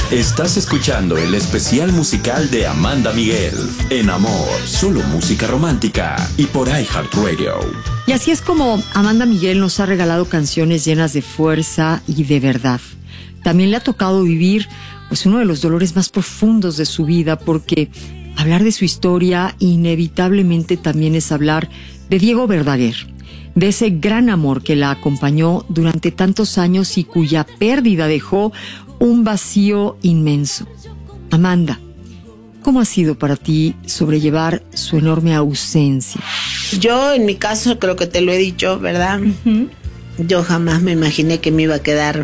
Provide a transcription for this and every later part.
Estás escuchando el especial musical de Amanda Miguel en Amor, solo música romántica y por iHeartRadio. Y así es como Amanda Miguel nos ha regalado canciones llenas de fuerza y de verdad. También le ha tocado vivir pues uno de los dolores más profundos de su vida, porque hablar de su historia inevitablemente también es hablar de Diego Verdaguer, de ese gran amor que la acompañó durante tantos años y cuya pérdida dejó un vacío inmenso. Amanda, ¿cómo ha sido para ti sobrellevar su enorme ausencia? Yo, en mi caso, creo que te lo he dicho, ¿verdad? Uh-huh. Yo jamás me imaginé que me iba a quedar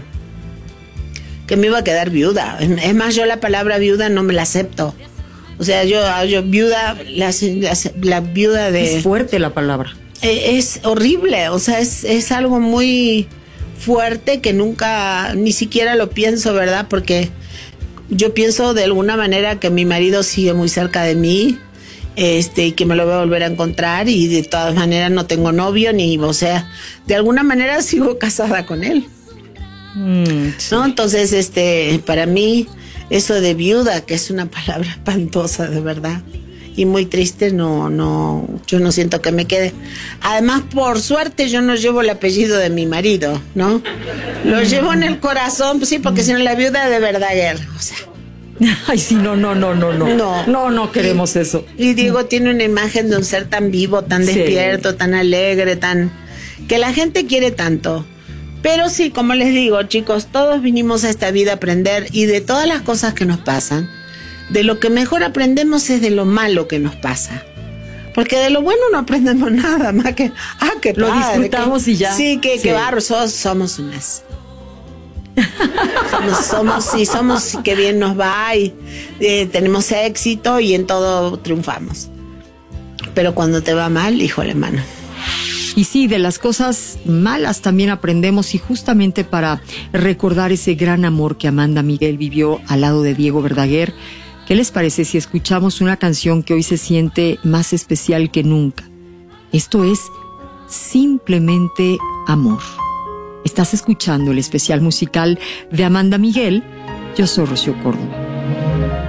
viuda. Es más, yo la palabra viuda no me la acepto. O sea, yo viuda, la viuda de... Es fuerte la palabra. Es horrible, o sea, es algo muy fuerte que nunca, ni siquiera lo pienso, ¿verdad? Porque yo pienso de alguna manera que mi marido sigue muy cerca de mí, y que me lo voy a volver a encontrar, y de todas maneras no tengo novio, o sea, de alguna manera sigo casada con él. Sí. ¿No? Entonces, para mí, eso de viuda, que es una palabra espantosa, de verdad, y muy triste, yo no siento que me quede. Además, por suerte, yo no llevo el apellido de mi marido, ¿no? Lo llevo en el corazón, sí, porque si no, la viuda de Verdaguer, o sea. Ay, sí, no queremos eso. Y Diego tiene una imagen de un ser tan vivo, tan despierto, sí, tan alegre, que la gente quiere tanto. Pero sí, como les digo, chicos, todos vinimos a esta vida a aprender, y de todas las cosas que nos pasan, de lo que mejor aprendemos es de lo malo que nos pasa. Porque de lo bueno no aprendemos nada más que, qué lo padre, disfrutamos y ya. Sí, qué barro, somos unas. somos que bien nos va, y tenemos éxito y en todo triunfamos. Pero cuando te va mal, híjole, mano. Y sí, de las cosas malas también aprendemos, y justamente para recordar ese gran amor que Amanda Miguel vivió al lado de Diego Verdaguer, ¿qué les parece si escuchamos una canción que hoy se siente más especial que nunca? Esto es Simplemente Amor. Estás escuchando el especial musical de Amanda Miguel. Yo soy Rocío Córdoba.